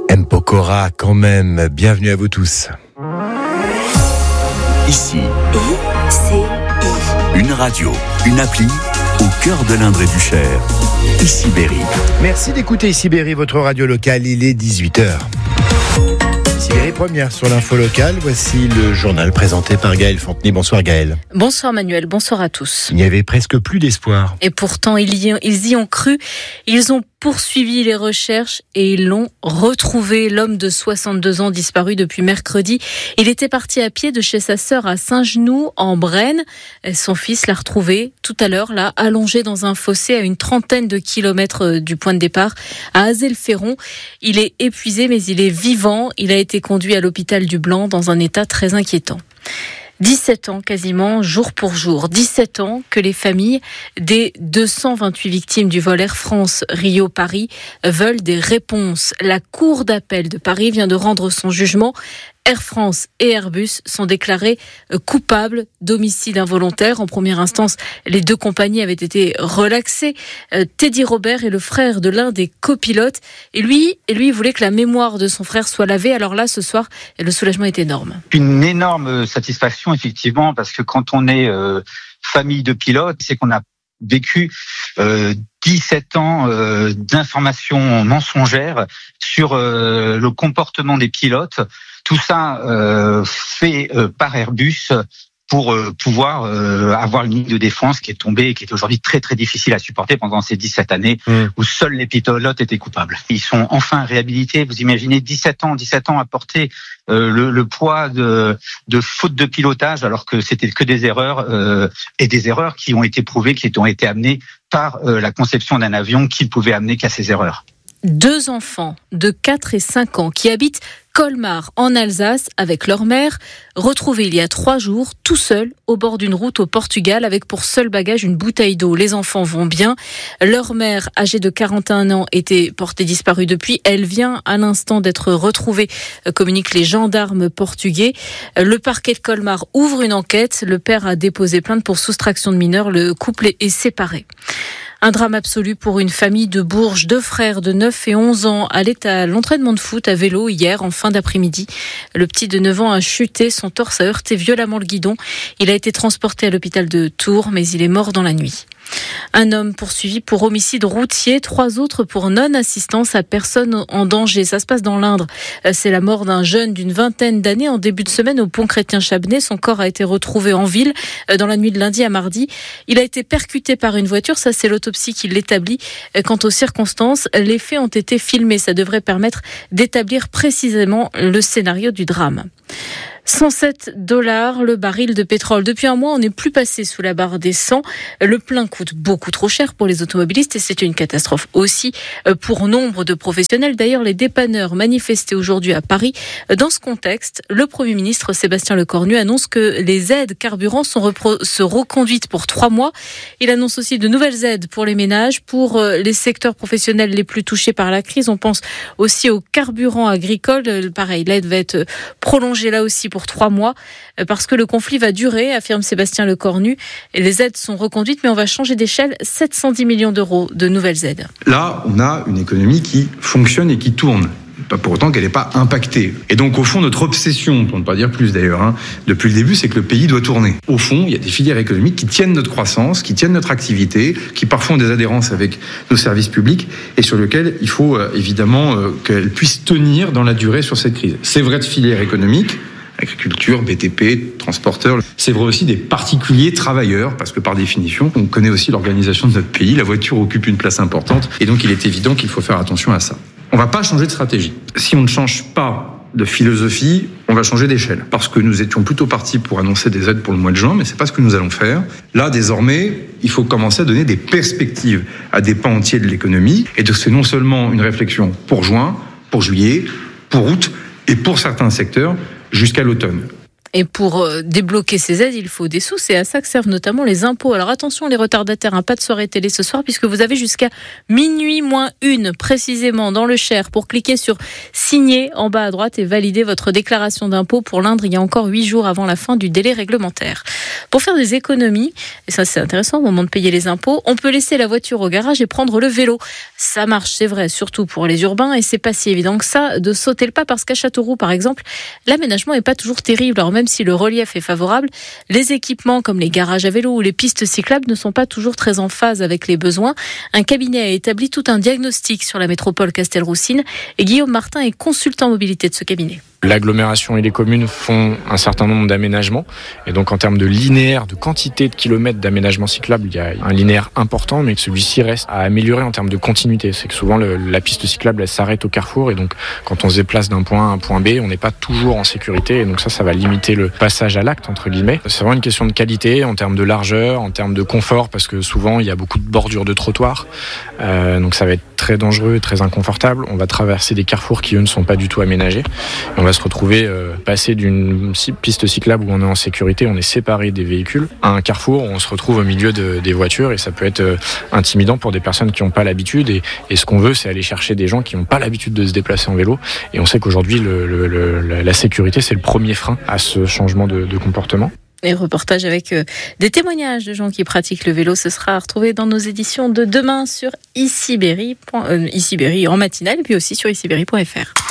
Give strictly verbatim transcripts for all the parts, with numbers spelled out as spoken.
M. Pokora, quand même, bienvenue à vous tous. Ici, I C I. une radio, une appli au cœur de l'Indre et du Cher. Ici Berry. Merci d'écouter Ici Berry, votre radio locale, il est dix-huit heures. Ici Berry, première sur l'info locale, voici le journal présenté par Gaël Fontenay. Bonsoir Gaël. Bonsoir Manuel, bonsoir à tous. Il n'y avait presque plus d'espoir. Et pourtant, ils y, ils y ont cru, ils ont poursuivi les recherches et ils l'ont retrouvé. L'homme de soixante-deux ans disparu depuis mercredi. Il était parti à pied de chez sa sœur à Saint-Genoux, en Brenne. Son fils l'a retrouvé tout à l'heure, là, allongé dans un fossé à une trentaine de kilomètres du point de départ, à Azay-le-Ferron. Il est épuisé, mais il est vivant. Il a été conduit à l'hôpital du Blanc dans un état très inquiétant. dix-sept ans quasiment, jour pour jour. dix-sept ans que les familles des deux cent vingt-huit victimes du vol Air France Rio-Paris veulent des réponses. La Cour d'appel de Paris vient de rendre son jugement. Air France et Airbus sont déclarés coupables d'homicide involontaire. En première instance, les deux compagnies avaient été relaxées. Teddy Robert est le frère de l'un des copilotes. Et lui, et lui, il voulait que la mémoire de son frère soit lavée. Alors là, ce soir, le soulagement est énorme. Une énorme satisfaction, effectivement, parce que quand on est euh, famille de pilotes, c'est qu'on a vécu euh, dix-sept ans euh, d'informations mensongères sur euh, le comportement des pilotes. Tout ça euh, fait euh, par Airbus pour euh, pouvoir euh, avoir une ligne de défense qui est tombée et qui est aujourd'hui très très difficile à supporter pendant ces dix-sept années mmh. où seuls les pilotes étaient coupables. Ils sont enfin réhabilités. Vous imaginez dix-sept ans, dix-sept ans à porter euh, le, le poids de, de faute de pilotage alors que c'était que des erreurs euh, et des erreurs qui ont été prouvées, qui ont été amenées par euh, la conception d'un avion qui ne pouvait amener qu'à ces erreurs. Deux enfants de quatre et cinq ans qui habitent Colmar en Alsace avec leur mère, retrouvés il y a trois jours, tout seuls au bord d'une route au Portugal avec pour seul bagage une bouteille d'eau. Les enfants vont bien. Leur mère, âgée de quarante et un ans, était portée disparue depuis. Elle vient à l'instant d'être retrouvée, communiquent les gendarmes portugais. Le parquet de Colmar ouvre une enquête. Le père a déposé plainte pour soustraction de mineurs. Le couple est séparé. Un drame absolu pour une famille de Bourges. Deux frères de neuf et onze ans allaient à l'entraînement de foot à vélo hier en fin d'après-midi. Le petit de neuf ans a chuté, son torse a heurté violemment le guidon. Il a été transporté à l'hôpital de Tours, mais il est mort dans la nuit. Un homme poursuivi pour homicide routier, trois autres pour non-assistance à personne en danger. Ça se passe dans l'Indre. C'est la mort d'un jeune d'une vingtaine d'années en début de semaine au pont Chrétien-Chabenay. Son corps a été retrouvé en ville dans la nuit de lundi à mardi. Il a été percuté par une voiture. Ça, c'est l'autopsie qui l'établit. Quant aux circonstances, les faits ont été filmés. Ça devrait permettre d'établir précisément le scénario du drame. cent sept dollars le baril de pétrole. Depuis un mois, on n'est plus passé sous la barre des cent. Le plein coûte beaucoup trop cher pour les automobilistes et c'est une catastrophe aussi pour nombre de professionnels. D'ailleurs, les dépanneurs manifestaient aujourd'hui à Paris. Dans ce contexte, le Premier ministre Sébastien Lecornu annonce que les aides carburant sont repro- se reconduites pour trois mois. Il annonce aussi de nouvelles aides pour les ménages, pour les secteurs professionnels les plus touchés par la crise. On pense aussi aux carburants agricoles. Pareil, l'aide va être prolongée là aussi pour trois mois, parce que le conflit va durer, affirme Sébastien Lecornu. Et les aides sont reconduites, mais on va changer d'échelle. sept cent dix millions d'euros de nouvelles aides. Là, on a une économie qui fonctionne et qui tourne. Pas pour autant qu'elle n'est pas impactée. Et donc, au fond, notre obsession, pour ne pas dire plus d'ailleurs, hein, depuis le début, c'est que le pays doit tourner. Au fond, il y a des filières économiques qui tiennent notre croissance, qui tiennent notre activité, qui parfois ont des adhérences avec nos services publics et sur lesquelles il faut euh, évidemment euh, qu'elles puissent tenir dans la durée sur cette crise. C'est vrai de filières économiques, agriculture, B T P, transporteurs. C'est vrai aussi des particuliers travailleurs, parce que par définition, on connaît aussi l'organisation de notre pays. La voiture occupe une place importante, et donc il est évident qu'il faut faire attention à ça. On ne va pas changer de stratégie. Si on ne change pas de philosophie, on va changer d'échelle. Parce que nous étions plutôt partis pour annoncer des aides pour le mois de juin, mais c'est pas ce que nous allons faire. Là, désormais, il faut commencer à donner des perspectives à des pans entiers de l'économie. Et donc, c'est non seulement une réflexion pour juin, pour juillet, pour août, et pour certains secteurs, jusqu'à l'automne. Et pour euh, débloquer ces aides, il faut des sous. C'est à ça que servent notamment les impôts. Alors attention les retardataires, hein, pas de soirée télé ce soir puisque vous avez jusqu'à minuit moins une précisément dans le Cher pour cliquer sur signer en bas à droite et valider votre déclaration d'impôt. Pour l'Indre, il y a encore huit jours avant la fin du délai réglementaire. Pour faire des économies, et ça c'est intéressant au moment de payer les impôts, on peut laisser la voiture au garage et prendre le vélo. Ça marche, c'est vrai, surtout pour les urbains et c'est pas si évident que ça de sauter le pas parce qu'à Châteauroux par exemple, l'aménagement est pas toujours terrible. Alors même si le relief est favorable, les équipements comme les garages à vélo ou les pistes cyclables ne sont pas toujours très en phase avec les besoins. Un cabinet a établi tout un diagnostic sur la métropole Castelroussine et Guillaume Martin est consultant mobilité de ce cabinet. L'agglomération et les communes font un certain nombre d'aménagements et donc en termes de linéaire, de quantité de kilomètres d'aménagement cyclable, il y a un linéaire important mais celui-ci reste à améliorer en termes de continuité. C'est que souvent le, la piste cyclable elle s'arrête au carrefour et donc quand on se déplace d'un point A à un point B, on n'est pas toujours en sécurité et donc ça, ça va limiter le passage à l'acte entre guillemets. C'est vraiment une question de qualité en termes de largeur, en termes de confort parce que souvent il y a beaucoup de bordures de trottoirs euh, donc ça va être très dangereux et très inconfortable. On va traverser des carrefours qui eux ne sont pas du tout aménagés. Et on va se retrouver euh, passer d'une piste cyclable où on est en sécurité, on est séparé des véhicules, à un carrefour où on se retrouve au milieu de, des voitures et ça peut être euh, intimidant pour des personnes qui n'ont pas l'habitude et, et ce qu'on veut c'est aller chercher des gens qui n'ont pas l'habitude de se déplacer en vélo et on sait qu'aujourd'hui le, le, le, la sécurité c'est le premier frein à ce changement de, de comportement. Et reportage avec euh, des témoignages de gens qui pratiquent le vélo, ce sera retrouvé dans nos éditions de demain sur Iciberry, euh, Iciberry en matinale et puis aussi sur iciberry point f r.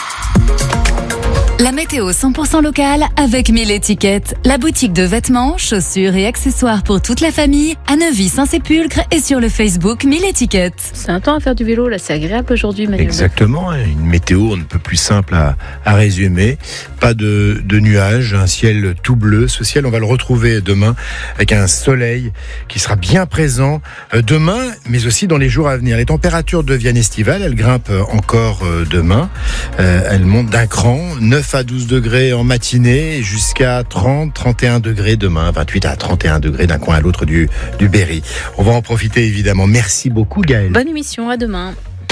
La météo cent pour cent locale avec mille étiquettes. La boutique de vêtements, chaussures et accessoires pour toute la famille à Neuvy-Saint-Sépulcre et sur le Facebook mille étiquettes. C'est un temps à faire du vélo, là c'est agréable aujourd'hui Manuel. Exactement, une météo un peu plus simple à, à résumer. Pas de, de nuages, un ciel tout bleu. Ce ciel on va le retrouver demain avec un soleil qui sera bien présent demain mais aussi dans les jours à venir. Les températures deviennent estivales, elles grimpent encore demain. Euh, elles montent d'un cran, neuf à douze degrés en matinée, jusqu'à trente, trente et un degrés demain, vingt-huit à trente et un degrés d'un coin à l'autre du, du Berry. On va en profiter évidemment. Merci beaucoup Gaëlle. Bonne émission, à demain.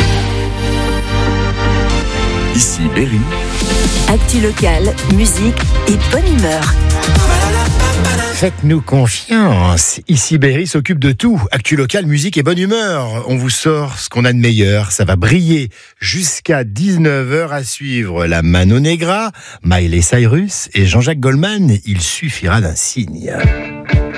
Ici Berry. Actu locale, musique et bonne humeur. Faites-nous confiance. Ici Berry s'occupe de tout. Actu local, musique et bonne humeur. On vous sort ce qu'on a de meilleur. Ça va briller jusqu'à dix-neuf heures à suivre. La Mano Negra, Miley Cyrus et Jean-Jacques Goldman. Il suffira d'un signe.